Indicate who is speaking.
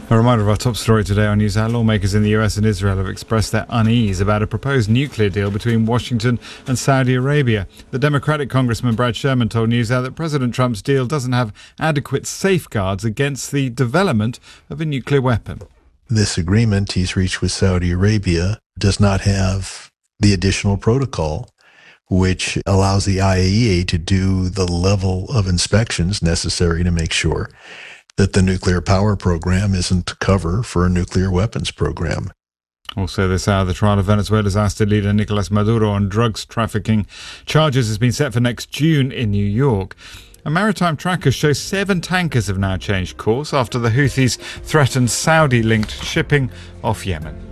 Speaker 1: A reminder of our top story today on NewsHour. Lawmakers in the US and Israel have expressed their unease about a proposed nuclear deal between Washington and Saudi Arabia. The Democratic Congressman Brad Sherman told NewsHour that President Trump's deal doesn't have adequate safeguards against the development of a nuclear weapon.
Speaker 2: This agreement he's reached with Saudi Arabia does not have the additional protocol which allows the IAEA to do the level of inspections necessary to make sure that the nuclear power program isn't cover for a nuclear weapons program.
Speaker 1: Also this hour, the trial of Venezuela's ousted leader Nicolas Maduro on drugs trafficking charges has been set for next June in New York. A maritime tracker shows 7 tankers have now changed course after the Houthis threatened Saudi-linked shipping off Yemen.